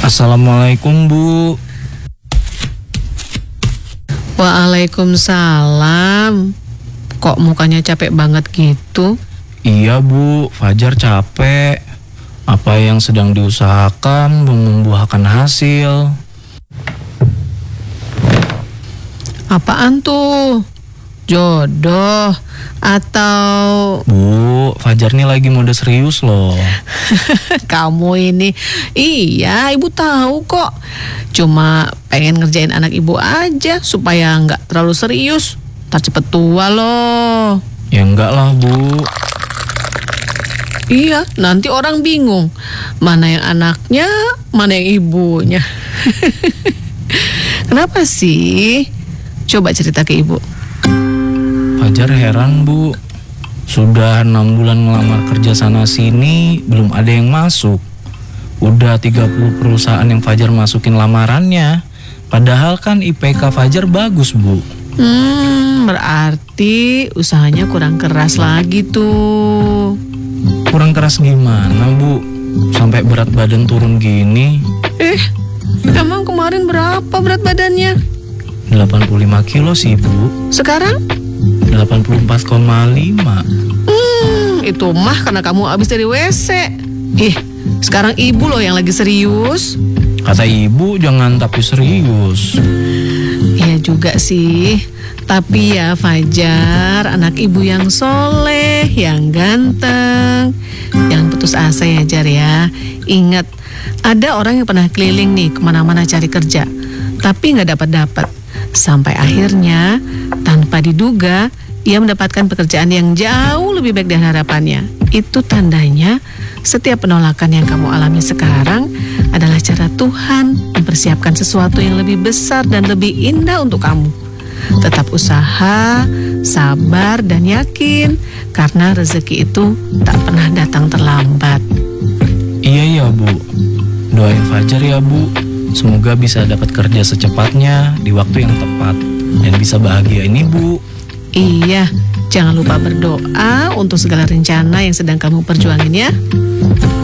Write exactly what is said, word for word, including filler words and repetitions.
Assalamualaikum, Bu. Waalaikumsalam. Kok mukanya capek banget gitu? Iya, Bu, Fajar capek. Apa yang sedang diusahakan belum membuahkan hasil. Apaan tuh? Jodoh atau... Bu, Fajar nih lagi mode serius loh. Kamu ini, iya ibu tahu kok. Cuma pengen ngerjain anak ibu aja supaya nggak terlalu serius. Ntar cepet tua loh. Ya enggak lah, Bu. Iya, nanti orang bingung mana yang anaknya, mana yang ibunya. Kenapa sih? Coba cerita ke ibu. Fajar heran, Bu. Sudah enam bulan ngelamar kerja sana sini, belum ada yang masuk. Udah tiga puluh perusahaan yang Fajar masukin lamarannya. Padahal kan I P K Fajar bagus, Bu. Hmm, berarti usahanya kurang keras lagi tuh. Kurang keras gimana, Bu? Sampai berat badan turun gini. Eh, emang kemarin berapa berat badannya? delapan puluh lima kilo sih, Bu. Sekarang? delapan puluh empat koma lima. Hmm, itu mah karena kamu habis dari W C. Ih, sekarang ibu loh yang lagi serius. Kata ibu jangan tapi serius. Iya juga sih. Tapi ya Fajar, anak ibu yang soleh, yang ganteng. Jangan putus asa ya Jar ya. Ingat, ada orang yang pernah keliling nih kemana-mana cari kerja, tapi nggak dapat-dapat. Sampai akhirnya, tanpa diduga, ia mendapatkan pekerjaan yang jauh lebih baik dari harapannya. Itu tandanya setiap penolakan yang kamu alami sekarang adalah cara Tuhan mempersiapkan sesuatu yang lebih besar dan lebih indah untuk kamu. Tetap usaha, sabar, dan yakin, karena rezeki itu tak pernah datang terlambat. Iya ya, Bu. Doain Fajar ya, Bu. Semoga bisa dapat kerja secepatnya di waktu yang tepat dan bisa bahagiain Ibu. Iya, jangan lupa berdoa untuk segala rencana yang sedang kamu perjuangin ya.